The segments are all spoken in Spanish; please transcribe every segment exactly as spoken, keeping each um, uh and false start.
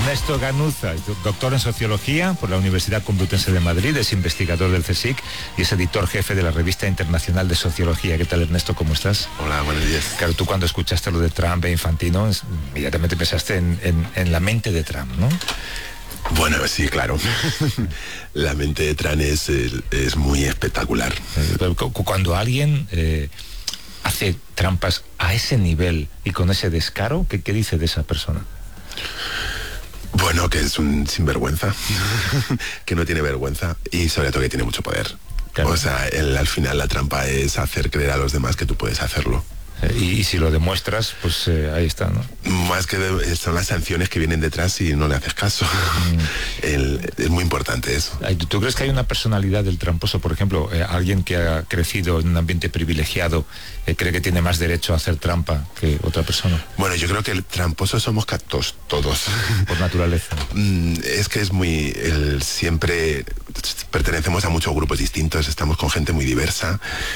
Ernesto Ganuza, doctor en Sociología por la Universidad Complutense de Madrid, es investigador del CSIC y es editor jefe de la Revista Internacional de Sociología. ¿Qué tal, Ernesto? ¿Cómo estás? Hola, buenos días. Claro, tú cuando escuchaste lo de Trump e Infantino, inmediatamente pensaste en, en, en la mente de Trump, ¿no? Bueno, sí, claro. La mente de Trump es, es muy espectacular. Cuando alguien eh, hace trampas a ese nivel y con ese descaro, ¿qué, qué dice de esa persona? Bueno, que es un sinvergüenza, que no tiene vergüenza y sobre todo que tiene mucho poder. Claro. O sea, el, al final la trampa es hacer creer a los demás que tú puedes hacerlo. Y, y si lo demuestras, pues eh, ahí está, ¿no? Más que de, son las sanciones que vienen detrás si no le haces caso. Mm. El, es muy importante eso. ¿Tú crees que hay una personalidad del tramposo? Por ejemplo, eh, alguien que ha crecido en un ambiente privilegiado, eh, ¿cree que tiene más derecho a hacer trampa que otra persona? Bueno, yo creo que el tramposo somos cactos, todos. Por naturaleza. Mm, es que es muy... El, siempre pertenecemos a muchos grupos distintos, estamos con gente muy diversa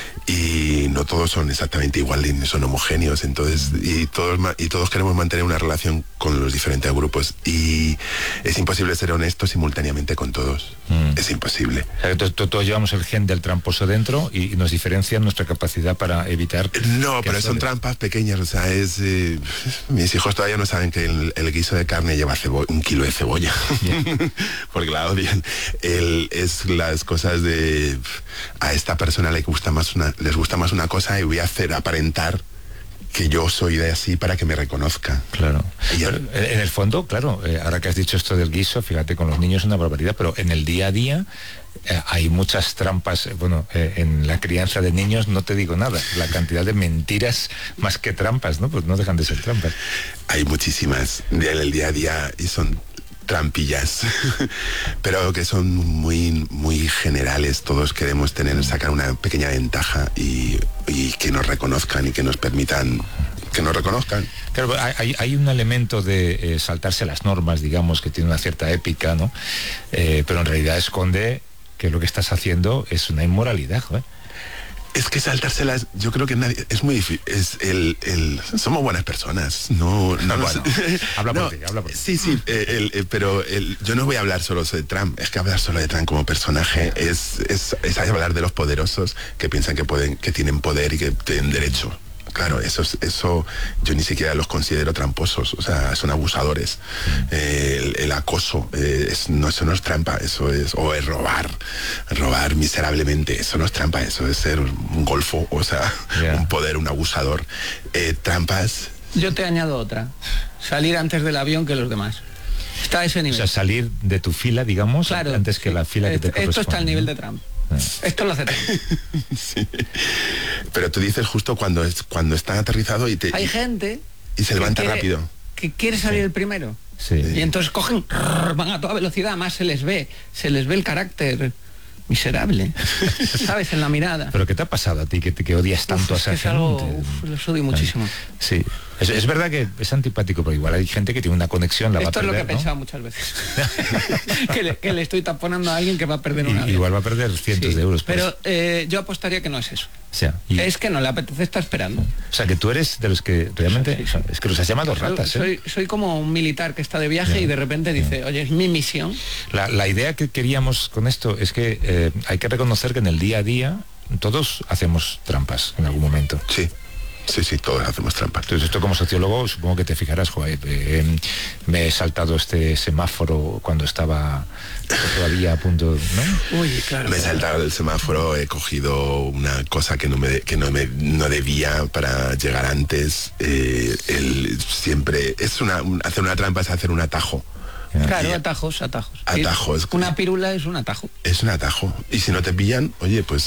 y no todos son exactamente iguales ni son homogéneos, entonces y todos y todos queremos mantener una relación con los diferentes grupos y es imposible ser honesto simultáneamente con todos. Mm. Es imposible. O sea, todos, todos llevamos el gen del tramposo dentro y, y nos diferencia nuestra capacidad para evitar. No, pero son trampas pequeñas, o sea, es eh, mis hijos todavía no saben que el, el guiso de carne lleva cebo, un kilo de cebolla. Yeah. Porque la odian. El, es las cosas de a esta persona le gusta más una, les gusta más una cosa y voy a hacer aparentar que yo soy de así para que me reconozca. Claro. Pero, en el fondo, claro, eh, ahora que has dicho esto del guiso, fíjate, con los niños es una barbaridad, pero en el día a día eh, hay muchas trampas. Eh, bueno, eh, en la crianza de niños no te digo nada. La cantidad de mentiras más que trampas, ¿no? Pues no dejan de ser trampas. Hay muchísimas en el día a día y son trampillas, pero que son muy muy generales. Todos queremos tener, sacar una pequeña ventaja y, y que nos reconozcan y que nos permitan que nos reconozcan. Claro, hay, hay un elemento de eh, saltarse las normas, digamos, que tiene una cierta épica, ¿no? Eh, pero en realidad esconde que lo que estás haciendo es una inmoralidad, joder. Es que saltárselas, yo creo que nadie, es muy difícil, es el, el, somos buenas personas, no, no, bueno, nos, habla no, por ti, habla por ti. Sí, sí, el, el, pero el, yo no voy a hablar solo de Trump, es que hablar solo de Trump como personaje es, es, es hablar de los poderosos que piensan que pueden, que tienen poder y que tienen derecho. Claro, eso, eso yo ni siquiera los considero tramposos, o sea, son abusadores. Mm. Eh, el, el acoso, eh, es, no, eso no es trampa, eso es, o es robar, robar miserablemente, eso no es trampa, eso es ser un golfo, o sea, yeah. un poder, un abusador. Eh, trampas... Yo te añado otra, salir antes del avión que los demás. Está a ese nivel. O sea, salir de tu fila, digamos, claro, antes que sí. la fila que te corresponde. Esto está al nivel de Trump. Esto lo hace Trump. Sí. Pero tú dices justo cuando es cuando está aterrizado y te hay gente y se levanta quiere, rápido que quiere salir sí. el primero sí. y entonces cogen, van a toda velocidad, más se les ve se les ve el carácter miserable, ¿sabes? En la mirada. ¿Pero qué te ha pasado a ti que, que odias tanto uf, a esa es gente? Algo, uf, los odio muchísimo. Sí, es, es verdad que es antipático, pero igual hay gente que tiene una conexión, la Esto va a perder, es lo que he ¿no? pensado muchas veces. que, le, que le estoy taponando a alguien que va a perder una y, vida. Igual va a perder cientos sí, de euros. Pero eh, yo apostaría que no es eso. O sea, y... Es que no le apetece estar esperando. O sea, que tú eres de los que realmente... Sí, sí. Es que los has llamado ratas, soy, ¿eh? soy, soy como un militar que está de viaje yeah. y de repente dice, yeah. oye, es mi misión. La, la idea que queríamos con esto es que eh, hay que reconocer que en el día a día todos hacemos trampas en algún momento. Sí. Sí, sí, todos hacemos trampas. Entonces, esto como sociólogo, supongo que te fijarás, joder, eh, me he saltado este semáforo cuando estaba todavía a punto, ¿no? Uy, claro. Me he saltado el semáforo, he cogido una cosa que no me que no me no debía para llegar antes. Eh, el, siempre es una un, hacer una trampa es hacer un atajo. Claro, y, atajos, atajos. Atajos. Una pírula es un atajo. Es un atajo. Y si no te pillan, oye, pues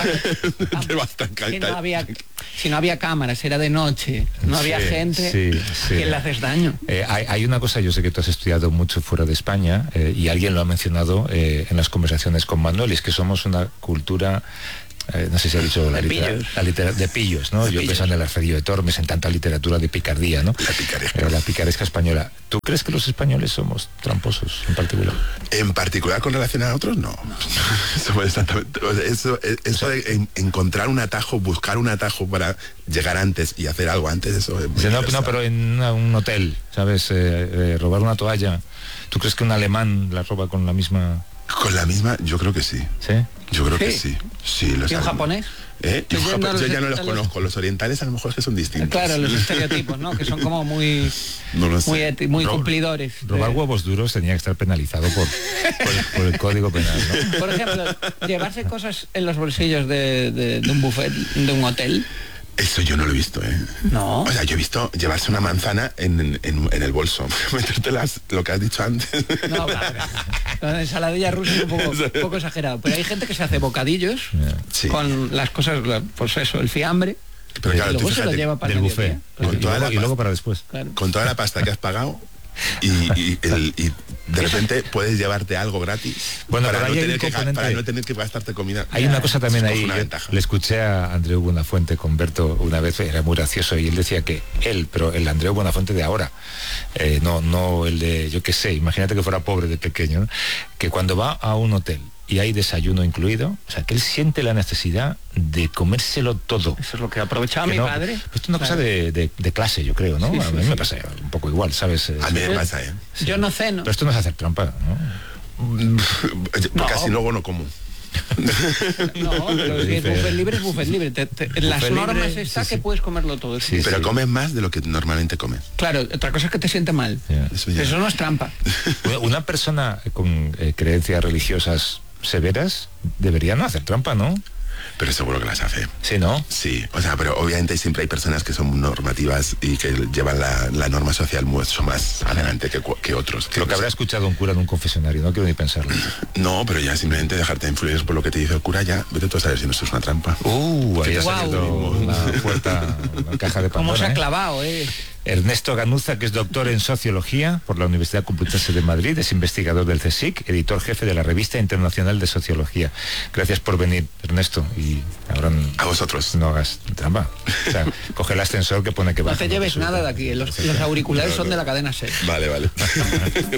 te vas tan si, no había, si no había cámaras, era de noche, no sí, había gente, sí, sí. que le haces daño. Eh, hay, hay una cosa, yo sé que tú has estudiado mucho fuera de España eh, y alguien lo ha mencionado eh, en las conversaciones con Manuel, y es que somos una cultura eh, no sé si ha dicho la De litera- pillos. la litera- de pillos, ¿no? De Yo pillos. pensando en el Alfredo de Tormes, en tanta literatura de picardía, ¿no? La picaresca. Eh, la picaresca española. ¿Tú crees que los españoles somos tramposos en particular? En particular con relación a otros, no. Eso, es exactamente- o sea, eso, eso de en- encontrar un atajo, buscar un atajo para llegar antes y hacer algo antes, eso es muy Dice, no, universal. no, pero en una- un hotel, ¿sabes? Eh, eh, robar una toalla. ¿Tú crees que un alemán la roba con la misma...? Con la misma, yo creo que sí. ¿Sí? Yo creo que Sí. sí. Sí, los ¿Y un alemanes. japonés? ¿Eh? Pues Yo, yo no japo- los yo ya no los los- conozco. Los orientales a lo mejor que son distintos. Claro, los estereotipos, ¿no? Que son como muy, No lo sé. muy, eti- muy Ro- cumplidores. Robar de- huevos duros tenía que estar penalizado por, por, el, por el código penal, ¿no? Por ejemplo, llevarse cosas en los bolsillos de, de- de un buffet, de un hotel. Eso yo no lo he visto, ¿eh? No. O sea, yo he visto llevarse una manzana en, en, en el bolso. Metértelas, lo que has dicho antes. No, claro. La ensaladilla rusa es un poco, un poco exagerado. Pero hay gente que se hace bocadillos Sí. con las cosas, la- pues eso, el fiambre. Pero y claro, tú luego se lo fíjate, lleva para Del el buffet. mediodía. Y, Con y toda luego, la y luego pasta. para después. Claro. con toda la pasta que has pagado y, y, el- y de repente puedes llevarte algo gratis Bueno, para, pero no hay tener un que, ga- componente- para no tener que gastarte comida. Hay una cosa también Eso es ahí, una yo ventaja. le escuché a Andreu Buenafuente con Berto una vez, era muy gracioso, y él decía que él, pero el Andreu Buenafuente de ahora, eh, no, no el de, yo qué sé, imagínate que fuera pobre de pequeño, ¿no? Que cuando va a un hotel y hay desayuno incluido, o sea, que él siente la necesidad de comérselo todo. Eso es lo que aprovechaba Que mi no, padre. pues esto es una Claro. cosa de, de- de clase, yo creo, ¿no? Sí, a sí, mí sí. me pasa un poco igual, ¿sabes? A mí me pasa, ¿eh? Yo no ceno. Pero esto no es hacer trampa, ¿no? Porque No. casi luego no como. No, pero si es Dice- buffet libre, es buffet libre. Te- te- en las Buffet libre, normas está sí, que sí. puedes comerlo todo. Sí, Pero sí. comes más de lo que normalmente comes. Claro, otra cosa es que te siente mal. Ya. Eso ya. Eso no es trampa. Una- Una persona con eh, creencias religiosas severas debería no hacer trampa, ¿no? Pero seguro que las hace. Sí, ¿no? Sí, o sea, pero obviamente siempre hay personas que son normativas y que llevan la, la norma social mucho más adelante que, cu- que otros. que Lo que no habrá sé. escuchado un cura en un confesionario, no quiero ni pensarlo. No, pero ya simplemente dejarte influir por lo que te dice el cura, ya vete tú a saber si no esto es una trampa. Uh, ahí te ha has salido abierto una puerta, una caja de ¿Cómo se Pandora, ha ¿eh? clavado, eh? Ernesto Ganuza, que es doctor en Sociología por la Universidad Complutense de Madrid, es investigador del CSIC, editor jefe de la Revista Internacional de Sociología. Gracias por venir, Ernesto, y ahora n- A vosotros. no hagas trampa. O sea, coge el ascensor que pone que No baja. te lleves nada de aquí. Los, los auriculares son de la cadena SER. Vale, vale.